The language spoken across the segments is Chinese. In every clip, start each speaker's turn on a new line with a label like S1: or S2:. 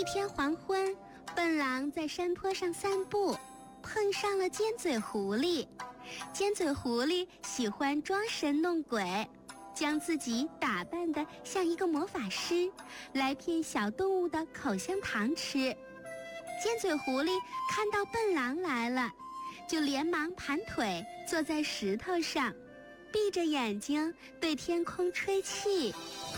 S1: 天黄昏，笨狼在山坡上散步，碰上了尖嘴狐狸。尖嘴狐狸喜欢装神弄鬼，将自己打扮得像一个魔法师，来骗小动物的口香糖吃。尖嘴狐狸看到笨狼来了，就连忙盘腿坐在石头上，闭着眼睛对天空吹气。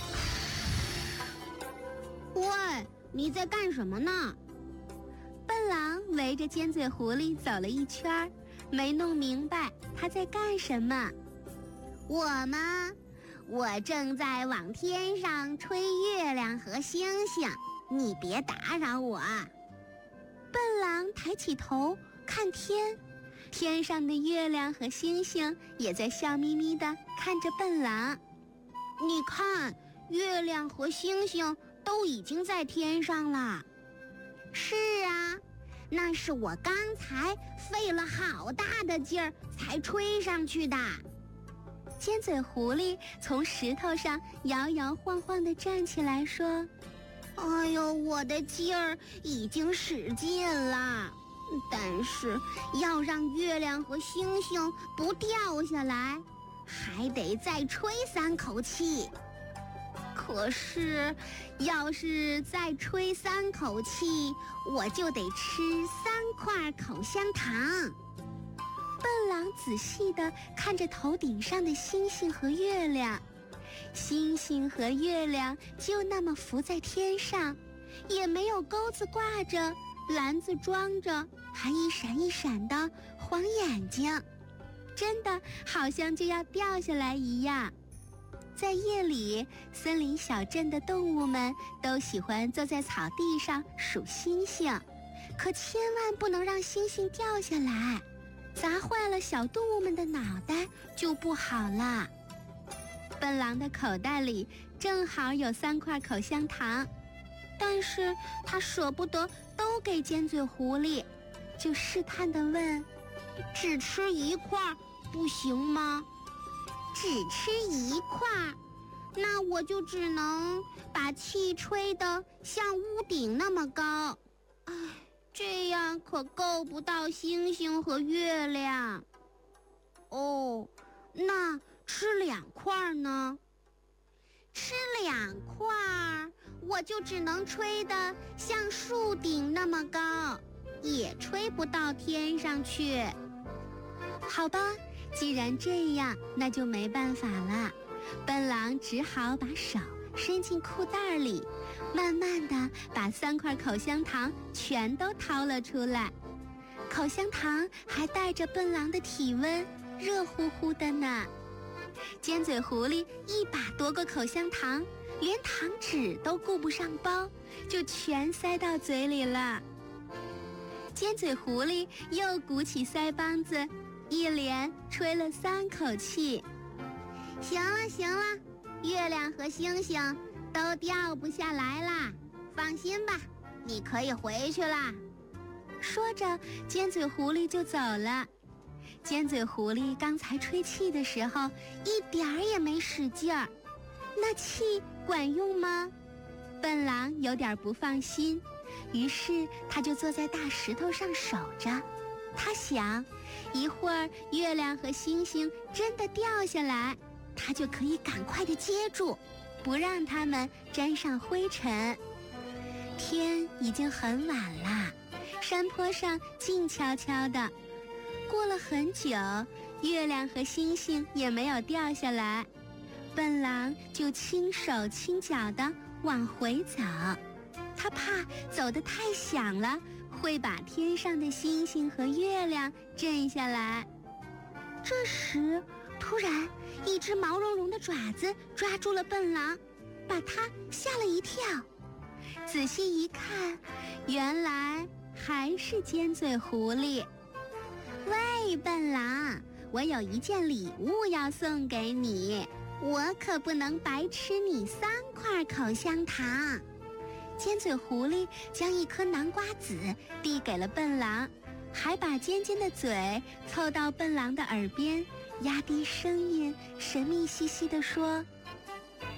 S2: 喂，你在干什么呢？
S1: 笨狼围着尖嘴狐狸走了一圈，没弄明白他在干什么。
S2: 我吗？我正在往天上吹月亮和星星，你别打扰我。
S1: 笨狼抬起头看天，天上的月亮和星星也在笑眯眯地看着笨狼。
S2: 你看，月亮和星星都已经在天上了。是啊，那是我刚才费了好大的劲儿才吹上去的。
S1: 尖嘴狐狸从石头上摇摇晃晃地站起来说：
S2: 哎呦，我的劲儿已经使尽了，但是要让月亮和星星不掉下来，还得再吹3口气。可是要是再吹3口气，我就得吃3块口香糖。
S1: 笨狼仔细地看着头顶上的星星和月亮，星星和月亮就那么浮在天上，也没有钩子挂着，篮子装着，还一闪一闪的晃眼睛，真的好像就要掉下来一样。在夜里，森林小镇的动物们都喜欢坐在草地上数星星，可千万不能让星星掉下来，砸坏了小动物们的脑袋就不好了。笨狼的口袋里正好有3块口香糖，但是他舍不得都给尖嘴狐狸，就试探地问：
S2: 只吃1块不行吗？只吃1块，那我就只能把气吹得像屋顶那么高。唉，这样可够不到星星和月亮。哦，那吃2块呢？吃2块，我就只能吹得像树顶那么高，也吹不到天上去。
S1: 好吧，既然这样，那就没办法了。笨狼只好把手伸进裤袋里，慢慢地把3块口香糖全都掏了出来。口香糖还带着笨狼的体温，热乎乎的呢。尖嘴狐狸一把夺过口香糖，连糖纸都顾不上包，就全塞到嘴里了。尖嘴狐狸又鼓起腮帮子，一连吹了3口气。
S2: 行了行了，月亮和星星都掉不下来啦，放心吧，你可以回去啦。
S1: 说着，尖嘴狐狸就走了。尖嘴狐狸刚才吹气的时候一点儿也没使劲儿，那气管用吗？笨狼有点不放心，于是他就坐在大石头上守着。他想，一会儿月亮和星星真的掉下来，他就可以赶快地接住，不让它们沾上灰尘。天已经很晚了，山坡上静悄悄的。过了很久，月亮和星星也没有掉下来，笨狼就轻手轻脚地往回走。他怕走得太响了，会把天上的星星和月亮震下来。这时，突然一只毛茸茸的爪子抓住了笨狼，把他吓了一跳。仔细一看，原来还是尖嘴狐狸。喂，笨狼，我有一件礼物要送给你，我可不能白吃你3块口香糖。尖嘴狐狸将一颗南瓜籽递给了笨狼，还把尖尖的嘴凑到笨狼的耳边，压低声音，神秘兮兮地说：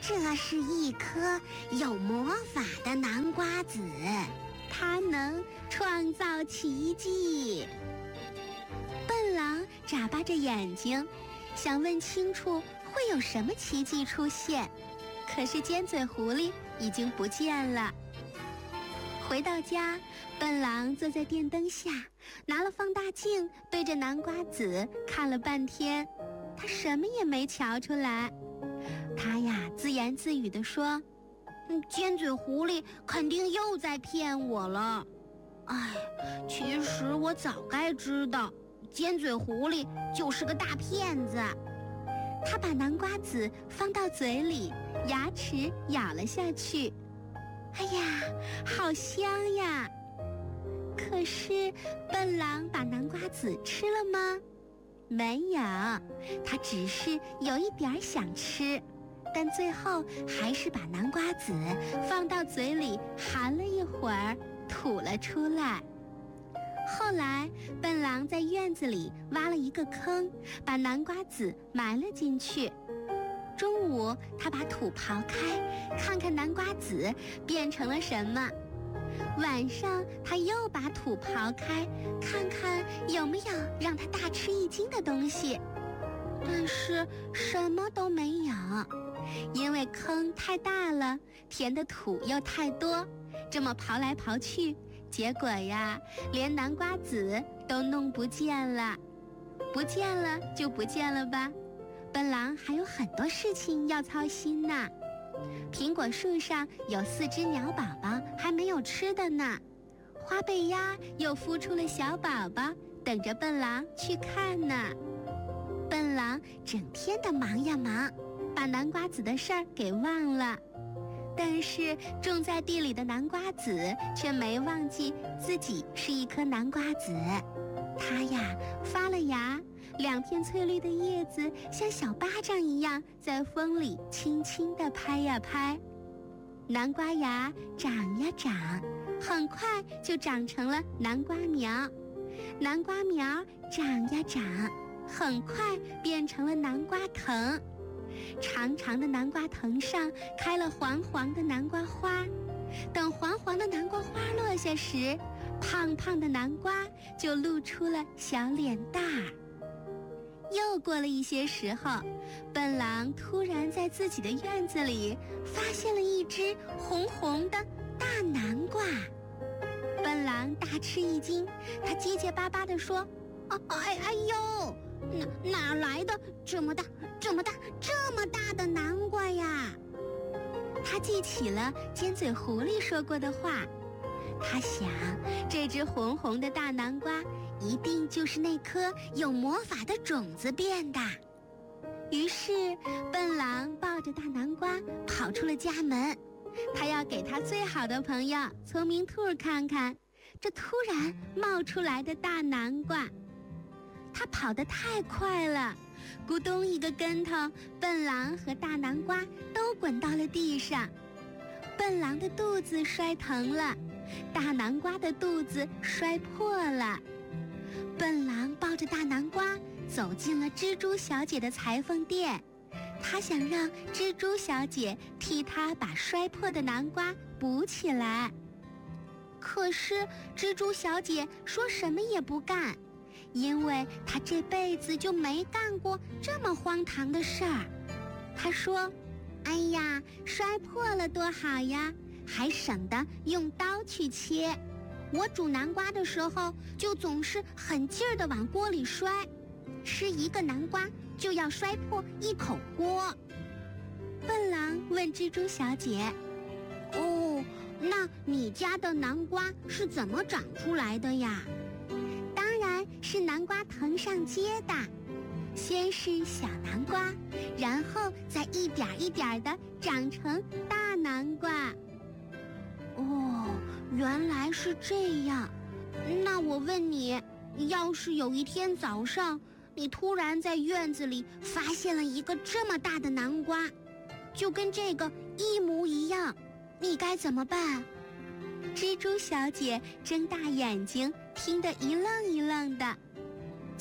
S2: 这是一颗有魔法的南瓜子，它能创造奇迹。
S1: 笨狼眨巴着眼睛，想问清楚会有什么奇迹出现，可是尖嘴狐狸已经不见了。回到家，笨狼坐在电灯下，拿了放大镜对着南瓜子看了半天，他什么也没瞧出来。他呀自言自语地说：
S2: 尖嘴狐狸肯定又在骗我了。哎，其实我早该知道，尖嘴狐狸就是个大骗子。
S1: 他把南瓜子放到嘴里，牙齿咬了下去。哎呀，好香呀！可是笨狼把南瓜子吃了吗？没有，他只是有一点想吃，但最后还是把南瓜子放到嘴里含了一会儿，吐了出来。后来笨狼在院子里挖了一个坑，把南瓜子埋了进去。中午他把土刨开，看看南瓜子变成了什么。晚上他又把土刨开，看看有没有让他大吃一惊的东西，但是什么都没有，因为坑太大了，填的土又太多，这么刨来刨去，结果呀，连南瓜子都弄不见了。不见了就不见了吧，笨狼还有很多事情要操心呢。苹果树上有4只鸟宝宝还没有吃的呢，花背鸭又孵出了小宝宝，等着笨狼去看呢。笨狼整天的忙呀忙，把南瓜子的事儿给忘了，但是种在地里的南瓜子却没忘记自己是一颗南瓜子。它呀发了芽，2片翠绿的叶子像小巴掌一样在风里轻轻地拍呀拍。南瓜芽长呀长，很快就长成了南瓜苗。南瓜苗长呀长，很快变成了南瓜藤。长长的南瓜藤上开了黄黄的南瓜花，等黄黄的南瓜花落下时，胖胖的南瓜就露出了小脸蛋儿。又过了一些时候，笨狼突然在自己的院子里发现了一只红红的大南瓜。笨狼大吃一惊，他结结巴巴地说：
S2: 哎呦，哪来的这么大的南瓜呀？
S1: 他记起了尖嘴狐狸说过的话，他想这只红红的大南瓜一定就是那颗有魔法的种子变的。于是笨狼抱着大南瓜跑出了家门，他要给他最好的朋友聪明兔看看这突然冒出来的大南瓜。他跑得太快了，咕咚一个跟头，笨狼和大南瓜都滚到了地上。笨狼的肚子摔疼了，大南瓜的肚子摔破了。笨狼抱着大南瓜走进了蜘蛛小姐的裁缝店，他想让蜘蛛小姐替他把摔破的南瓜补起来。可是蜘蛛小姐说什么也不干，因为她这辈子就没干过这么荒唐的事儿。她说：哎呀，摔破了多好呀，还省得用刀去切。我煮南瓜的时候就总是狠劲儿地往锅里摔，吃一个南瓜就要摔破1口锅。笨狼问蜘蛛小姐：
S2: 哦，那你家的南瓜是怎么长出来的呀？
S1: 当然是南瓜藤上结的，先是小南瓜，然后再一点一点地长成大南瓜。
S2: 哦，原来是这样。那我问你，要是有一天早上，你突然在院子里发现了一个这么大的南瓜，就跟这个一模一样，你该怎么办？
S1: 蜘蛛小姐睁大眼睛，听得一愣一愣的。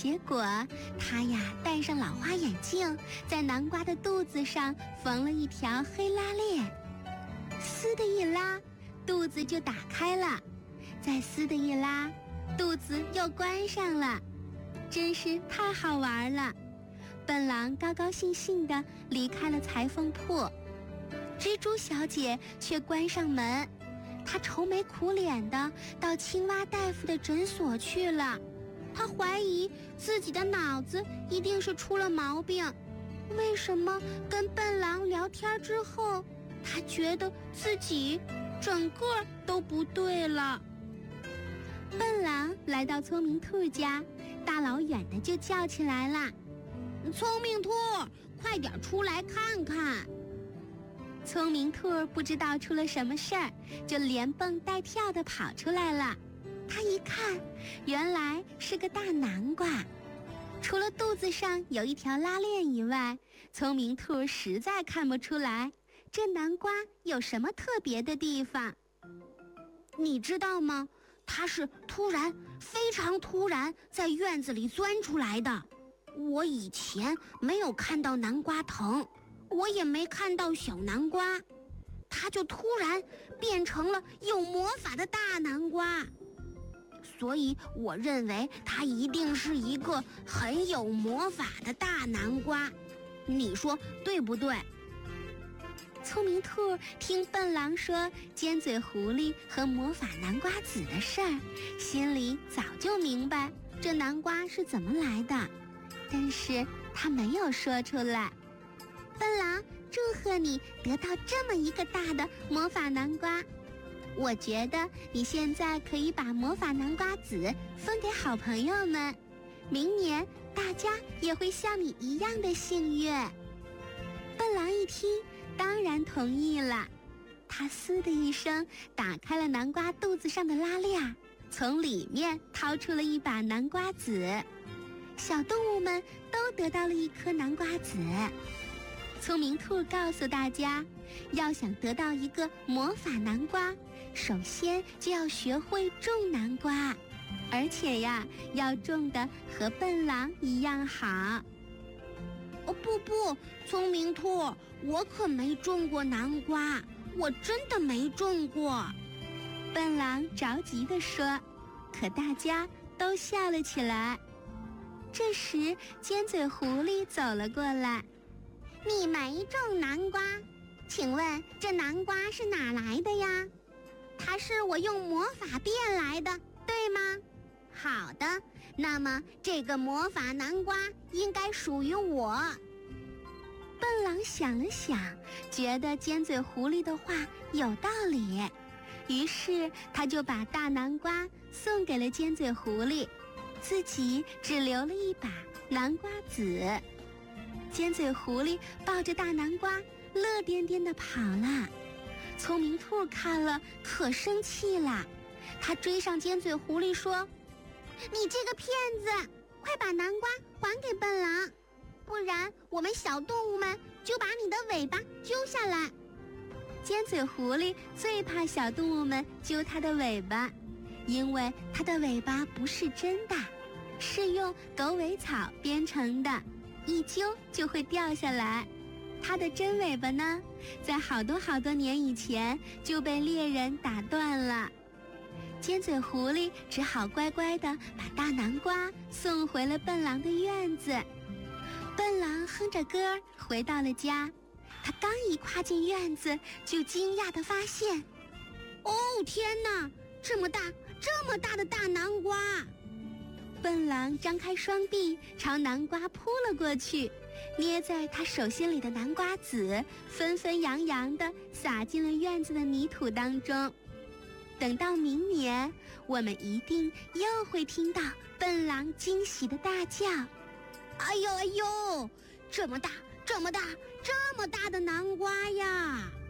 S1: 结果他呀戴上老花眼镜，在南瓜的肚子上缝了一条黑拉链，嘶的一拉，肚子就打开了，再嘶的一拉，肚子又关上了，真是太好玩了。笨狼高高兴兴地离开了裁缝铺，蜘蛛小姐却关上门，她愁眉苦脸地到青蛙大夫的诊所去了。她怀疑自己的脑子一定是出了毛病。为什么跟笨狼聊天之后，她觉得自己整个都不对了？笨狼来到聪明兔家，大老远的就叫起来了：“聪明兔，快点出来看看！”聪明兔不知道出了什么事儿，就连蹦带跳地跑出来了。他一看，原来是个大南瓜，除了肚子上有一条拉链以外，聪明兔实在看不出来这南瓜有什么特别的地方。你知道吗？它是非常突然在院子里钻出来的。我以前没有看到南瓜藤，我也没看到小南瓜，它就突然变成了有魔法的大南瓜。所以我认为它一定是一个很有魔法的大南瓜，你说对不对？聪明兔听笨狼说尖嘴狐狸和魔法南瓜籽的事儿，心里早就明白这南瓜是怎么来的，但是他没有说出来。笨狼，祝贺你得到这么一个大的魔法南瓜。我觉得你现在可以把魔法南瓜籽分给好朋友们，明年大家也会像你一样的幸运。笨狼一听，当然同意了。他嘶的一声打开了南瓜肚子上的拉链，从里面掏出了一把南瓜籽。小动物们都得到了一颗南瓜籽。聪明兔告诉大家，要想得到一个魔法南瓜，首先就要学会种南瓜，而且呀，要种得和笨狼一样好。哦不，聪明兔，我可没种过南瓜，我真的没种过。笨狼着急地说，可大家都笑了起来。这时，尖嘴狐狸走了过来。你没种南瓜，请问这南瓜是哪来的呀？它是我用魔法变来的，对吗？好的，那么这个魔法南瓜应该属于我。笨狼想了想，觉得尖嘴狐狸的话有道理，于是他就把大南瓜送给了尖嘴狐狸，自己只留了一把南瓜籽。尖嘴狐狸抱着大南瓜乐颠颠地跑了。聪明兔看了可生气了，他追上尖嘴狐狸说，你这个骗子，快把南瓜还给笨狼，不然我们小动物们就把你的尾巴揪下来。尖嘴狐狸最怕小动物们揪它的尾巴，因为它的尾巴不是真的，是用狗尾草编成的，一揪就会掉下来。它的真尾巴呢，在好多年以前就被猎人打断了。尖嘴狐狸只好乖乖地把大南瓜送回了笨狼的院子。笨狼哼着歌回到了家，他刚一跨进院子，就惊讶地发现，哦天哪，这么大的大南瓜！笨狼张开双臂朝南瓜扑了过去，捏在他手心里的南瓜籽纷纷扬扬地洒进了院子的泥土当中。等到明年，我们一定又会听到笨狼惊喜的大叫，哎呦，这么大的南瓜呀！